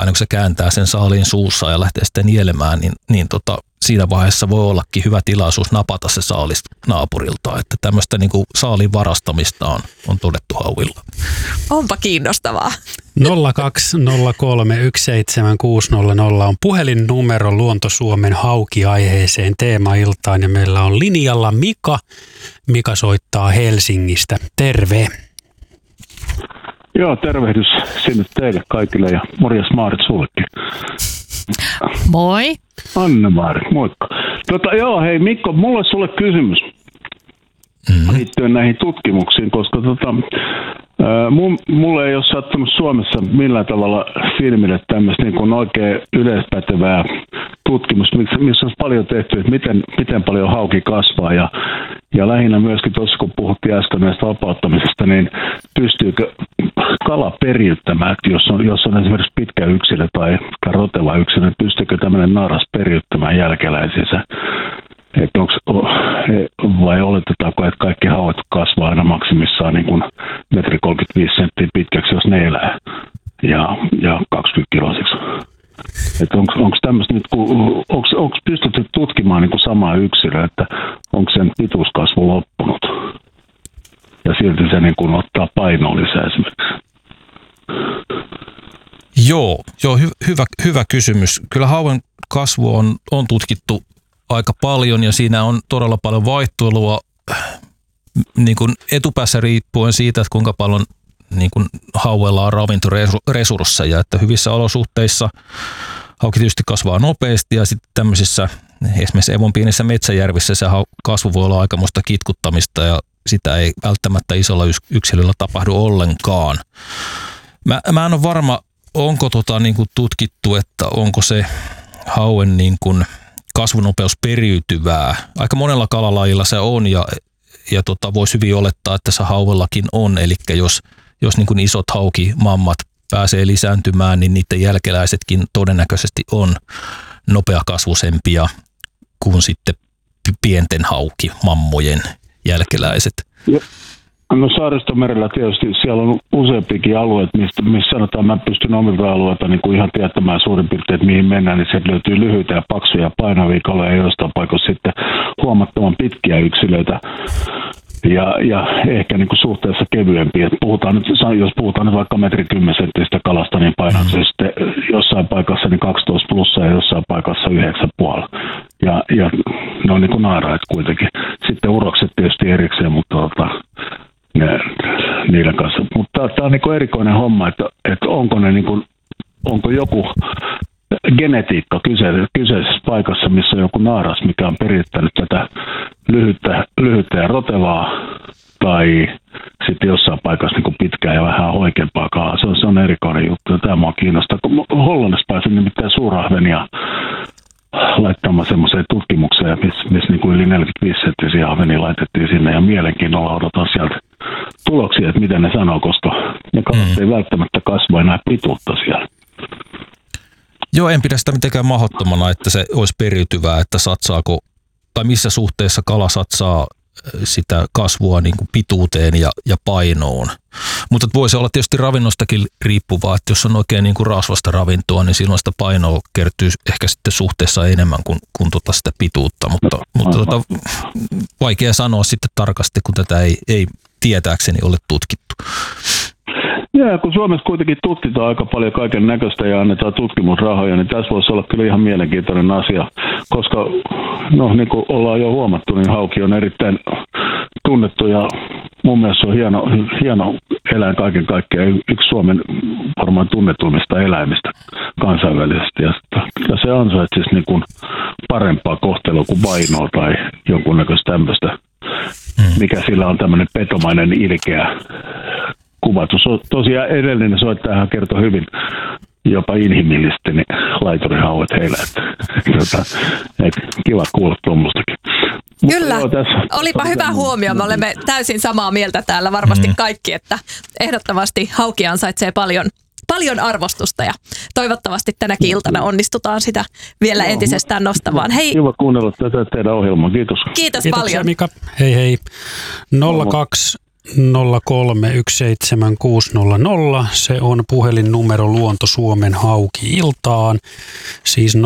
aina kun se kääntää sen saaliin suussa ja lähtee sitten nielemään, niin siinä vaiheessa voi ollakin hyvä tilaisuus napata se saalis naapurilta. Että tämmöistä niin kuin saaliin varastamista on todettu hauilla. Onpa kiinnostavaa. 020317600 on puhelinnumero Luonto Suomen hauki-aiheeseen teemailtaan ja meillä on linjalla Mika. Mika soittaa Helsingistä. Terve. Joo, tervehdys sinne teille kaikille ja morjes Maarit sullekin. Moi. Anne-Maarit, moikka. Joo, hei Mikko, mulla olisi sulle kysymys liittyen näihin tutkimuksiin, koska mulle ei ole sattunut Suomessa millään tavalla filmille tämmöistä niin kuin oikein yleispätevää tutkimusta, missä olisi paljon tehty, että miten paljon hauki kasvaa ja lähinnä myöskin tuossa, kun puhuttiin äsken näistä vapauttamisesta, niin pystyykö kala periyttämään, että jos on esimerkiksi pitkä yksilö tai roteva yksilö, niin pystyykö tämmöinen naaras periyttämään jälkeläisinsä? Että vai oletetaanko, että kaikki hauet kasvaa aina maksimissaan niin kuin 1,35 senttiä pitkäksi, jos ne elää, ja 20 kilosiksi. Että onko tämmöistä nyt, onko pystytty tutkimaan niin kuin samaa yksilöä, että onko sen pituuskasvu loppunut ja silti se niin kuin ottaa painoa lisää esimerkiksi? Joo, hyvä kysymys. Kyllä hauen kasvu on tutkittu aika paljon ja siinä on todella paljon vaihtelua niin kuin etupäässä riippuen siitä, että kuinka paljon niin kuin hauella on ravintoresursseja, että hyvissä olosuhteissa hauki tietysti kasvaa nopeasti ja sitten tämmöisissä esimerkiksi Evon pienissä metsäjärvissä se kasvu voi olla aikamoista kitkuttamista ja sitä ei välttämättä isolla yksilöllä tapahdu ollenkaan. Mä en ole varma, onko niin kuin tutkittu, että onko se hauen niin kuin kasvunopeus periytyvää. Aika monella kalalajilla se on ja voisi hyvin olettaa, että se hauellakin on. Eli jos niin kuin isot haukimammat pääsee lisääntymään, niin niiden jälkeläisetkin todennäköisesti on nopeakasvusempia kuin sitten pienten haukimammojen jälkeläiset. No Saaristomerellä tietysti siellä on useampikin alueet, missä sanotaan, mä pystyn omilta alueilta niin kuin ihan tietämään suurin piirtein, että mihin mennään, niin sieltä löytyy lyhyitä ja paksuja painavia kaloja ja jostain paikoissa sitten huomattavan pitkiä yksilöitä ja ehkä niin kuin suhteessa kevyempiä. Jos puhutaan nyt vaikka 1,10 senttistä kalasta, niin painaa se sitten jossain paikassa niin 12 plussa ja jossain paikassa 9,5. Ja ne on niin kuin naaraat kuitenkin. Sitten urokset tietysti erikseen, mutta niiden kanssa. Mutta tämä on niin kuin erikoinen homma, että onko joku genetiikka kyseisessä paikassa, missä on joku naaras, mikä on perittänyt tätä lyhyttä ja rotevaa, tai sitten jossain paikassa niin kuin pitkää ja vähän oikeampaa kalaa. Se on erikoinen juttu, ja tämä mua kiinnostaa. Kun Hollannissa pääsin nimittäin suurahvenia laittamaan semmoiseen tutkimukseen, missä niin kuin yli 45 senttisiä ahvenia laitettiin sinne, ja mielenkiinnolla odotan sieltä tuloksia, että mitä ne sanoo, koska ne kalat ei välttämättä kasva enää pituutta siellä. Joo, en pidä sitä mitenkään mahdottomana, että se olisi periytyvää, että satsaako, tai missä suhteessa kala satsaa sitä kasvua niin kuin pituuteen ja painoon. Mutta voisi olla tietysti ravinnostakin riippuvaa, että jos on oikein niin kuin rasvasta ravintoa, niin silloin sitä painoa kertyy ehkä sitten suhteessa enemmän kuin sitä pituutta, mutta vaikea sanoa sitten tarkasti, kun tätä ei tietääkseni ole tutkittu. Joo, kun Suomessa kuitenkin tutkitaan aika paljon kaiken näköistä ja annetaan tutkimusrahoja, niin tässä voisi olla kyllä ihan mielenkiintoinen asia, koska niin kuin ollaan jo huomattu, niin hauki on erittäin tunnettu ja mun mielestä se on hieno eläin kaiken kaikkiaan, yksi Suomen varmaan tunnetuimmista eläimistä kansainvälisesti. Ja se ansaitsisi niin kuin parempaa kohtelua kuin vainoa tai jonkunnäköistä tämmöistä, mikä sillä on tämmöinen petomainen ilkeä kuvatus. Tosiaan edellinen soittajahan kertoi hyvin jopa inhimillisesti niin laiturihauet heillä. Että kiva kuulla tuommoistakin. Kyllä, olipa hyvä huomio. Me olemme täysin samaa mieltä täällä varmasti kaikki, että ehdottomasti hauki ansaitsee paljon arvostusta ja toivottavasti tänäkin iltana onnistutaan sitä vielä entisestään nostamaan. Hei. Kiva kuunnella tätä teidän ohjelmaa. Kiitos. Kiitos Kiitoksia, paljon. Mika. Hei hei. 02 0317600. Se on puhelinnumero Luonto Suomen Hauki-iltaan. Siis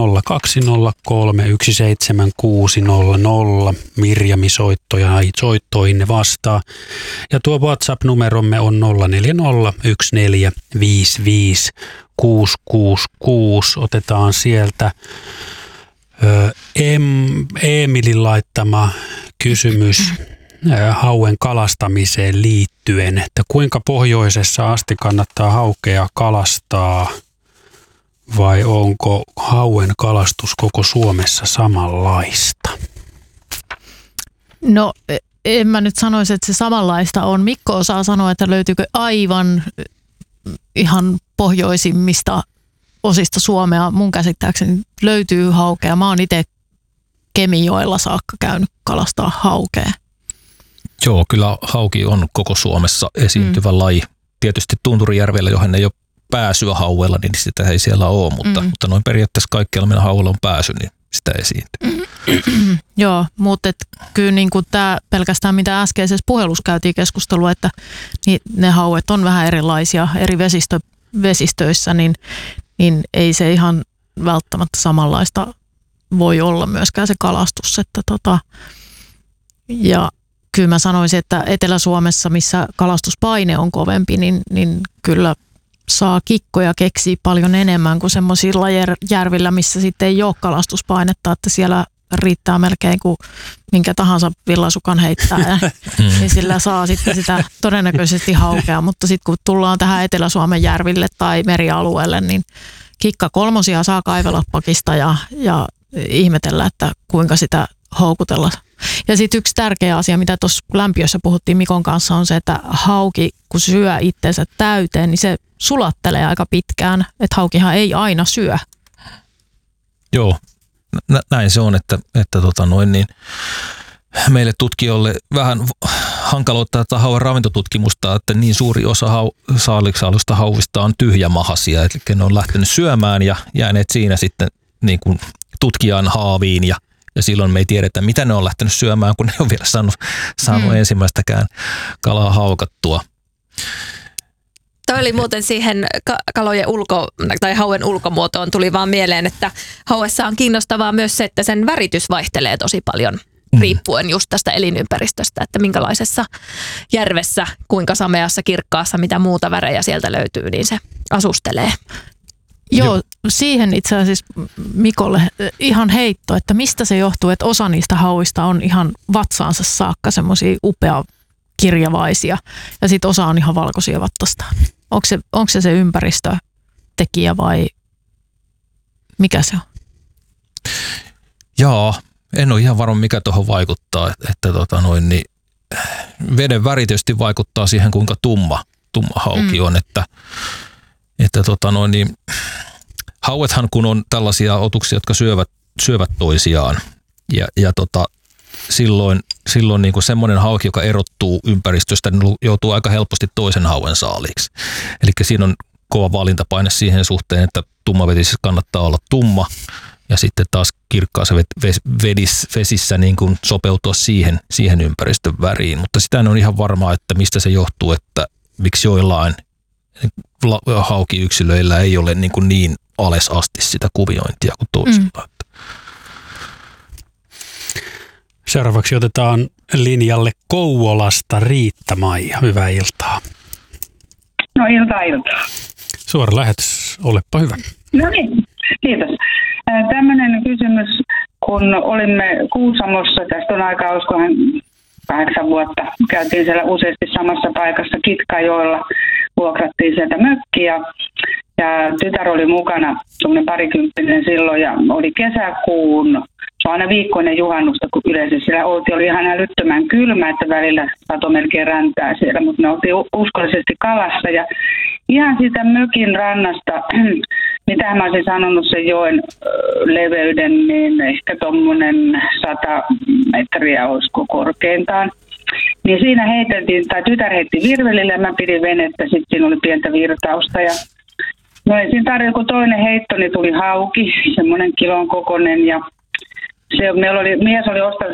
0203176600. Mirjami soittoihinne vastaa. Ja tuo WhatsApp-numeromme on 0401455666. Otetaan sieltä Emilin laittama kysymys hauen kalastamiseen liittyen, että kuinka pohjoisessa asti kannattaa haukea kalastaa vai onko hauen kalastus koko Suomessa samanlaista? No en mä nyt sanoisi, että se samanlaista on. Mikko osaa sanoa, että löytyykö aivan ihan pohjoisimmista osista Suomea. Mun käsittääkseni löytyy haukea. Mä oon itse Kemijoella saakka käynyt kalastaa haukea. Joo, kyllä hauki on koko Suomessa esiintyvä laji. Tietysti Tunturijärvellä, johon ei ole pääsyä hauella, niin sitä ei siellä ole, mutta noin periaatteessa kaikkialla, millä hauella on pääsy, niin sitä esiintyy. Joo, mutta kyllä niin kuin tämä pelkästään mitä äskeisessä puhelussa käytiin keskustelua, että ne hauet on vähän erilaisia eri vesistöissä, niin ei se ihan välttämättä samanlaista voi olla myöskään se kalastus. Ja kyllä mä sanoisin, että Etelä-Suomessa, missä kalastuspaine on kovempi, niin kyllä saa kikkoja keksiä paljon enemmän kuin semmoisilla järvillä, missä sitten ei ole kalastuspainetta, että siellä riittää melkein kuin minkä tahansa villasukan heittää, niin sillä saa sitten sitä todennäköisesti haukea, mutta sitten kun tullaan tähän Etelä-Suomen järville tai merialueelle, niin kikka kolmosia saa kaivella pakista ja ihmetellä, että kuinka sitä houkutella. Ja sitten yksi tärkeä asia, mitä tuossa lämpiössä puhuttiin Mikon kanssa, on se, että hauki, kun syö itsensä täyteen, niin se sulattelee aika pitkään. Että haukihan ei aina syö. Joo, näin se on, että niin meille tutkijoille vähän hankaloittaa tätä hauen ravintotutkimusta, että niin suuri osa saaliksaalusta hauvista on tyhjämahaisia, eli ne on lähtenyt syömään ja jääneet siinä sitten niin kuin tutkijan haaviin ja silloin me ei tiedetä, mitä ne on lähtenyt syömään, kun ne on vielä saanut ensimmäistäkään kalaa haukattua. Toi oli muuten siihen kalojen tai hauen ulkomuotoon tuli vaan mieleen, että hauessa on kiinnostavaa myös se, että sen väritys vaihtelee tosi paljon riippuen just tästä elinympäristöstä, että minkälaisessa järvessä, kuinka sameassa, kirkkaassa, mitä muuta värejä sieltä löytyy, niin se asustelee. Joo, siihen itse asiassa Mikolle ihan heitto, että mistä se johtuu, että osa niistä hauista on ihan vatsaansa saakka semmoisia upea kirjavaisia ja sitten osa on ihan valkoisia vattastaan. Onko se ympäristötekijä vai mikä se on? Joo, en ole ihan varma mikä tuohon vaikuttaa, että niin veden väri tietysti vaikuttaa siihen kuinka tumma hauki on, että niin hauethan kun on tällaisia otuksia, jotka syövät toisiaan ja silloin niin kuin semmoinen hauki, joka erottuu ympäristöstä, niin joutuu aika helposti toisen hauen saaliiksi. Eli siinä on kova valintapaine siihen suhteen, että tummavetisissä kannattaa olla tumma ja sitten taas kirkkaassa vesissä niin kuin sopeutua siihen ympäristön väriin. Mutta sitä on ihan varmaa, että mistä se johtuu, että miksi joillain haukiyksilöillä ei ole niin alas asti sitä kuviointia kuin toisilla. Seuraavaksi otetaan linjalle Kouvolasta Riitta-Maija. Hyvää iltaa. No iltaa. Suora lähetys, olepa hyvä. No niin, kiitos. Tämmöinen kysymys, kun olimme Kuusamossa, tästä on aikaa, olisikohan 8 vuotta, käytiin siellä useasti samassa paikassa Kitkajoella, vuokrattiin sieltä mökkiä ja tytär oli mukana, semmoinen parikymppinen silloin ja oli kesäkuun, se on aina viikkoinen juhannusta, kun yleensä siellä oli ihan älyttömän kylmä, että välillä satoi melkein räntää siellä, mutta me oltiin uskollisesti kalassa ja ihan siitä mökin rannasta, mitä mä olisin sanonut sen joen leveyden, niin ehkä tuommoinen 100 metriä olisiko korkeintaan. Niin siinä tytär heitti virvelille ja mä pidin venettä, sitten siinä oli pientä virtausta ja no ei siinä tarjolla, kun toinen heitto, niin tuli hauki, semmoinen kilon kokoinen ja mies oli ostanut semmoisen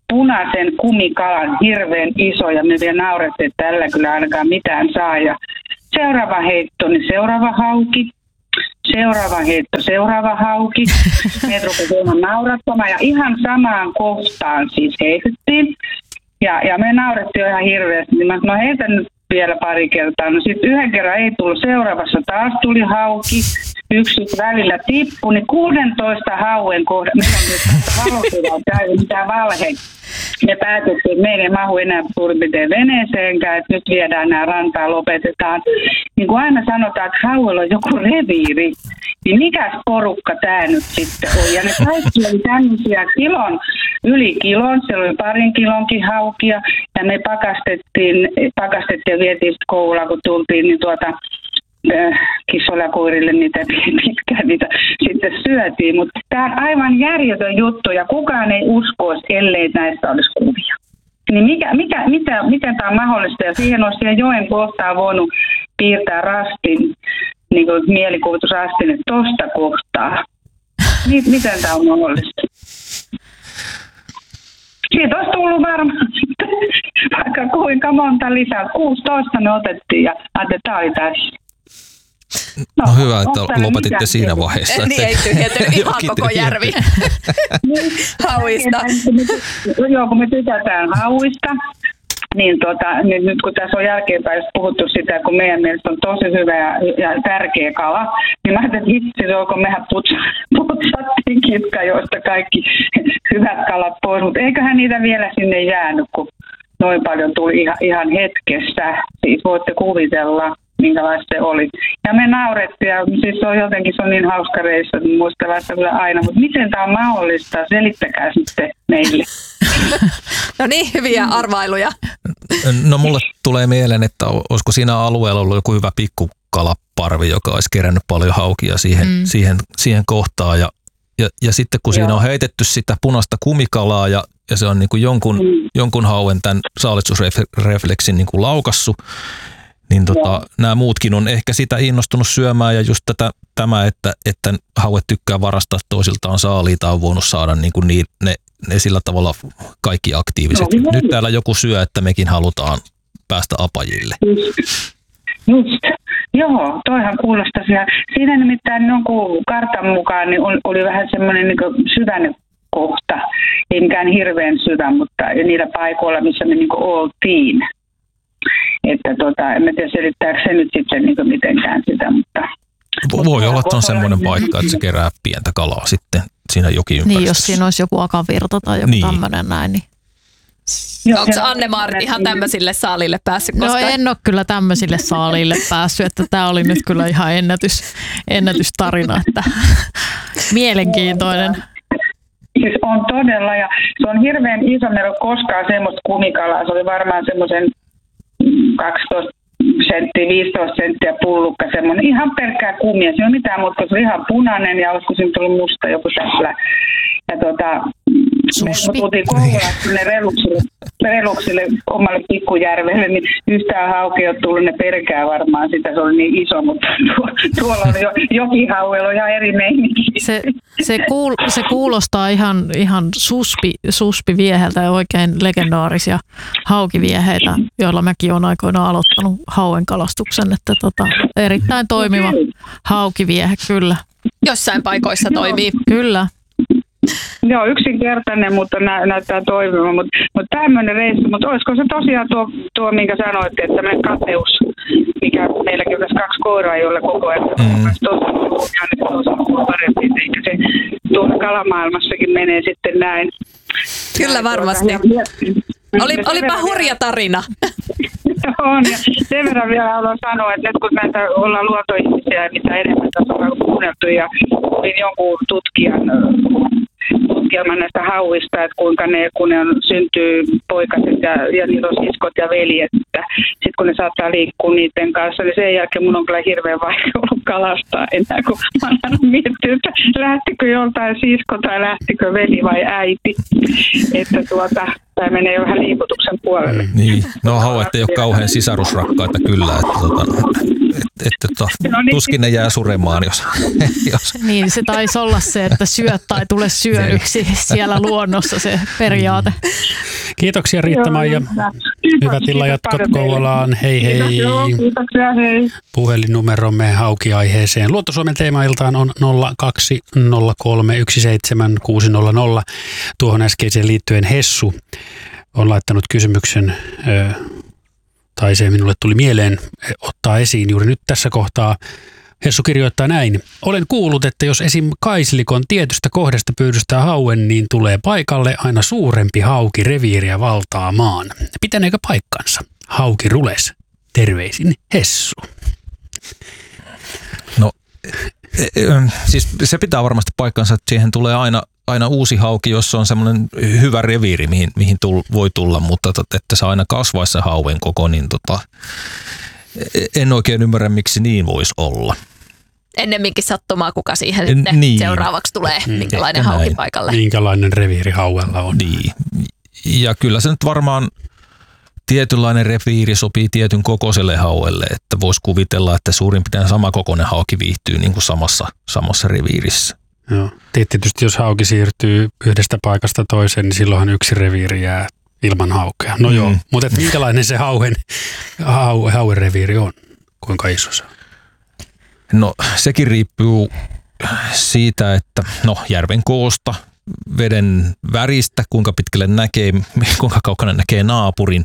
punaisen kumikalan, hirveän iso, ja me vielä naurettiin, että tällä kyllä ainakaan mitään saa. Ja seuraava heitto, niin seuraava hauki. Seuraava heitto, seuraava hauki. Me rupesimme naurattamaan ja ihan samaan kohtaan siis heitettiin. Ja me naurettiin jo ihan hirveästi. Niin mä heitän nyt vielä pari kertaa. No sitten yhden kerran ei tullut, seuraavassa taas tuli hauki. Yksi välillä tippui, niin 16 hauen kohdan. Meillä on nyt valokuva, ei mitään valhe. Me päätettiin, että meidän ei mahu enää suurin piirtein veneeseenkään, että nyt viedään nämä rantaa, lopetetaan. Niin kuin aina sanotaan, että hauella on joku reviiri, niin mikäs porukka tämä nyt sitten on? Ja ne kaikki oli tämmöisiä yli kilon, siellä oli 2 kilonkin haukia, ja me pakastettiin ja vietiin sitten kouluun, kun tultiin, niin kissoille ja koirille niitä pitkään niitä sitten syötiin. Mutta tämä on aivan järjetön juttu ja kukaan ei uskoisi, ellei näistä olisi kuvia. Niin miten tämä on mahdollista? Ja siihen olisi siihen joen kohtaan voinut piirtää rastin, niin kuin mielikuvitusrastin, että tosta kohtaa. Miten tämä on mahdollista? Siitä olisi tullut varmaan vaikka kuinka monta lisää. 16 me otettiin ja ajattelin, että tämä oli tässä. No hyvä, että lopetitte siinä vaiheessa. Niin ei tyhjentynyt ihan koko järvi hauista. Joo, kun me tykätään hauista, niin nyt kun tässä on jälkeenpäin puhuttu sitä, kun meidän mielestä on tosi hyvä ja tärkeä kala, niin mä ajattelin, että hitsi, kun mehän putsattiin Kitkajoesta kaikki hyvät kalat pois, mutta eiköhän niitä vielä sinne jäänyt, kun noin paljon tuli ihan hetkessä. Siis voitte kuvitella, minkälaista se oli. Ja me naurettiin, ja siis se on niin hauska reissu, että muistellaan sitä kyllä aina, mutta miten tämä on mahdollista? Selittäkää sitten meille. No niin, hyviä arvailuja. No mulle tulee mieleen, että olisiko siinä alueella ollut joku hyvä pikkukalaparvi, joka olisi kerännyt paljon haukia siihen kohtaan. Ja sitten kun siinä on heitetty sitä punaista kumikalaa ja se on niin kuin jonkun hauen tämän saalistusrefleksin niin kuin laukassut, niin nämä muutkin on ehkä sitä innostunut syömään ja just tämä, että hauet tykkää varastaa toisiltaan saaliita, on voinut saada niin kuin ne sillä tavalla kaikki aktiiviset. Nyt täällä joku syö, että mekin halutaan päästä apajille. Just. Joo, toihan kuulostaa. Siinä nimittäin jonkun kartan mukaan niin oli vähän semmoinen niin syvänne kohta. Ei mikään hirveän syvä, mutta niillä paikoilla, missä me niin oltiin. Että en tiedä selittääkö se nyt sitten niin mitenkään sitä, mutta voi olla, että on semmoinen paikka, että se kerää pientä kalaa sitten siinä jokiympäristössä. Niin, jos siinä olisi joku akavirta tai joku tämmöinen näin, niin onko Anne-Maarit ihan tämmöisille saalille päässyt koskaan? No en ole kyllä tämmöisille saalille päässyt, että tämä oli nyt kyllä ihan ennätystarina, että mielenkiintoinen. Siis on todella, ja se on hirveän iso, meillä on koskaan semmoista kumikalaa, se oli varmaan semmoisen 12 senttiä, 15 senttiä pullukka, semmoinen ihan pelkkää kumia. Se ei ole mitään muuta, se oli ihan punainen ja olisiko siinä tullut musta joku säplä. Ja me tultiin Kouvolasta sinne Reluksille omalle pikkujärvelle, niin yhtään hauki on tullut, ne perkää varmaan sitä, se oli niin iso, mutta tuolla on jo jokihauella ihan eri meininki. Se kuulostaa ihan suspivieheltä ja oikein legendaarisia haukivieheitä, joilla mäkin olen aikoinaan aloittanut hauen kalastuksen, että erittäin toimiva haukiviehe, kyllä. Jossain paikoissa toimii. Kyllä. Joo, yksinkertainen, mutta näyttää toimivan, mutta tämmöinen reissu, mutta olisiko se tosiaan tuo minkä sanoitte, että me kateus, mikä meilläkin on tässä 2 koiraa, joilla koko ajan on parempi, eikä se tuolla kalamaailmassakin menee sitten näin. Kyllä varmasti. Olipa hurja tarina. On, ja sen verran vielä haluan sanoa, että nyt kun näitä ollaan luontoihmisiä ja mitä enemmän tässä on kuunneltu ja olin jonkun tutkielman näistä hauista, että kuinka kun ne syntyy poikaset ja niillä on siskot ja veljet, että sitten kun ne saattaa liikkua niiden kanssa, niin sen jälkeen mun on kyllä hirveän vaikea ollut kalastaa enää, kun mä oon miettinyt, että lähtikö joltain sisko tai lähtikö veli vai äiti, että tämä menee jo vähän liiputuksen puolelle. Niin, no hauet ei ole kauhean sisarusrakkaita kyllä, tuskin ne jää suremaan, jos. Niin, se taisi olla se, että syöt tai tule syödyksi siellä luonnossa se periaate. Kiitoksia Riitta-Maija. Hyvät illanjatkot Kouvolaan. Hei hei. Kiitoksia, hei. Puhelinnumeromme haukiaiheeseen Luontosuomen teemailtaan on 0203176600. Tuohon äskeiseen liittyen Hessu on laittanut kysymyksen, tai se minulle tuli mieleen ottaa esiin juuri nyt tässä kohtaa. Hessu kirjoittaa näin. Olen kuullut, että jos esim. Kaislikon tietystä kohdasta pyydystää hauen, niin tulee paikalle aina suurempi hauki reviiriä valtaamaan. Pitäneekö paikkansa? Hauki rules. Terveisin Hessu. No, siis se pitää varmasti paikkansa, että siihen tulee aina uusi hauki, jos on semmoinen hyvä reviiri, mihin voi tulla, mutta että se aina kasvaisi se hauen koko, niin en oikein ymmärrä, miksi niin voisi olla. Ennemminkin sattumaa, kuka siihen sitten seuraavaksi tulee, minkälainen hauki paikalle. Minkälainen reviiri hauella on. Niin. Ja kyllä se nyt varmaan tietynlainen reviiri sopii tietyn kokoiselle hauelle, että voisi kuvitella, että suurin piirtein sama kokoinen hauki viihtyy niin kuin samassa reviirissä. Joo. Tietysti jos hauki siirtyy yhdestä paikasta toiseen, niin silloinhan yksi reviiri jää ilman haukea. No joo, mutta minkälainen se hauen reviiri on? Kuinka iso se on? No sekin riippuu siitä, että järven koosta, veden väristä, kuinka pitkälle näkee, kuinka kaukana näkee naapurin.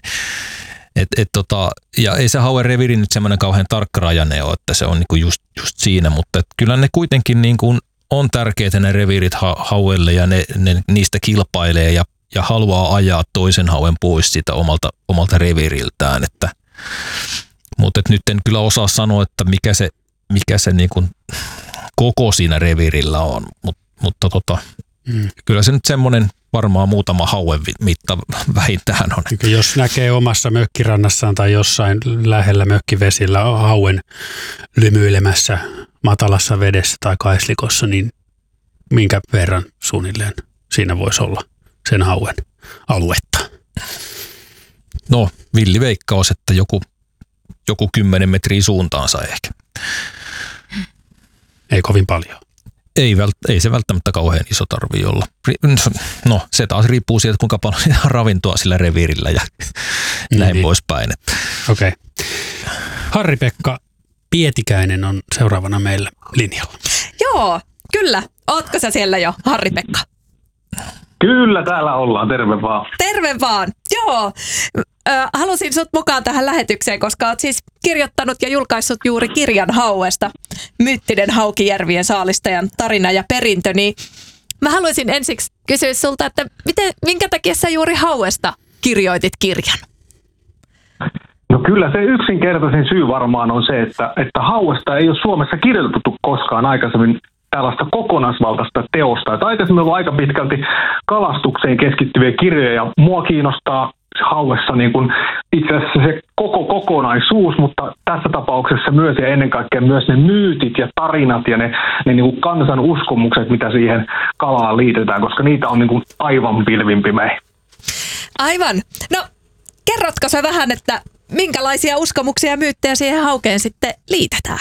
Ja ei se hauen reviiri nyt semmoinen kauhean tarkkarajainen ole, että se on niinku just siinä, mutta kyllä ne kuitenkin niinku on tärkeitä ne reviirit hauelle ja ne niistä kilpailee ja haluaa ajaa toisen hauen pois siitä omalta reviiriltään. Mutta nyt en kyllä osaa sanoa, että mikä se niinku koko siinä reviirillä on, mutta kyllä se nyt semmoinen varmaan muutama hauen mitta vähintään on. Jos näkee omassa mökkirannassaan tai jossain lähellä mökkivesillä hauen lymyilemässä matalassa vedessä tai kaislikossa, niin minkä verran suunnilleen siinä voisi olla sen hauen aluetta? No, villiveikkaus, että joku 10 metriä suuntaansa ehkä. Ei kovin paljon. Ei se välttämättä kauhean iso tarvitse olla. No, se taas riippuu siitä, kuinka paljon on ravintoa sillä reviirillä ja näin poispäin. Okei. Harri-Pekka Pietikäinen on seuraavana meillä linjalla. Joo, kyllä. Ootko sä siellä jo, Harri-Pekka? Kyllä, täällä ollaan. Terve vaan. Terve vaan. Joo. Halusin sut mukaan tähän lähetykseen, koska oot siis kirjoittanut ja julkaissut juuri kirjan hauesta. Myyttinen Haukijärvien saalistajan tarina ja perintö. Niin mä haluaisin ensiksi kysyä sulta, että minkä takia sä juuri hauesta kirjoitit kirjan? No kyllä se yksinkertaisin syy varmaan on se, että hauesta ei ole Suomessa kirjoitettu koskaan aikaisemmin tällaista kokonaisvaltaista teosta. Että aikaisemmin on ollut aika pitkälti kalastukseen keskittyviä kirjoja ja mua kiinnostaa hauessa niin kuin itse asiassa se koko kokonaisuus, mutta tässä tapauksessa myös ja ennen kaikkea myös ne myytit ja tarinat ja ne niin kuin kansan uskomukset, mitä siihen kalaan liitetään, koska niitä on niin kuin aivan pilvinpimejä. Aivan. No kerrotko sä vähän, että minkälaisia uskomuksia ja myyttejä siihen haukeen sitten liitetään?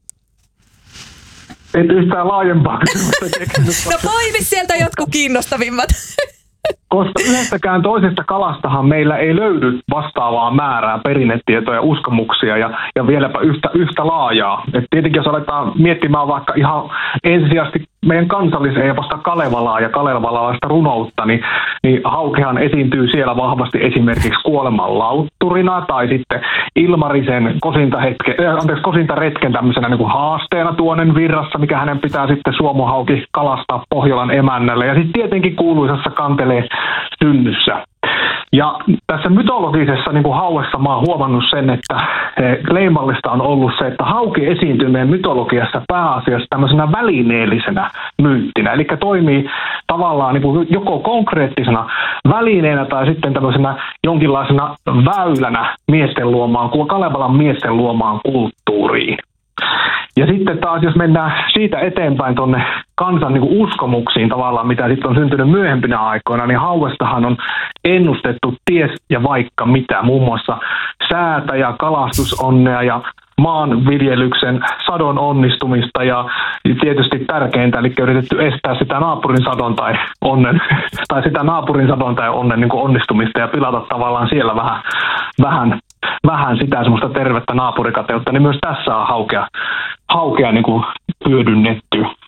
Et yhtään laajempaa kysymystä. No poimi sieltä jotkut kiinnostavimmat. Koska yhdestäkään toisesta kalastahan meillä ei löydy vastaavaa määrää perinnetietoja, uskomuksia ja vieläpä yhtä laajaa. Et tietenkin jos aletaan miettimään vaikka ihan ensisijaisesti meidän kansalliseeposta Kalevalaa ja kalevalaista runoutta, niin haukehan esiintyy siellä vahvasti esimerkiksi kuolemanlautturina tai sitten Ilmarisen kosintaretken tämmöisenä niin kuin haasteena tuonen virrassa, mikä hänen pitää sitten suomuhauki kalastaa Pohjolan emännälle. Ja sitten tietenkin kuuluisassa kantelee synnyssä. Ja tässä mytologisessa niin kuin hauessa mä oon huomannut sen, että leimallista on ollut se, että hauki esiintyy meidän mytologiassa pääasiassa tämmöisenä välineellisenä myyttinä. Eli toimii tavallaan niin kuin joko konkreettisena välineenä tai sitten tämmöisenä jonkinlaisena väylänä Kalevalan miesten luomaan kulttuuriin. Ja sitten taas, jos mennään siitä eteenpäin tuonne kansan niin kuin uskomuksiin tavallaan, mitä sitten on syntynyt myöhempinä aikoina, niin hauestahan on ennustettu ties ja vaikka mitä, muun muassa säätä ja kalastusonnea ja maanviljelyksen sadon onnistumista ja tietysti tärkeintä, eli yritetty estää sitä naapurin sadon tai onnen, tai sitä naapurin sadon tai onnen niin kuin onnistumista ja pilata tavallaan siellä vähän sitä semmoista tervettä naapurikateutta, niin myös tässä on haukea niin kuin hyödynnetty.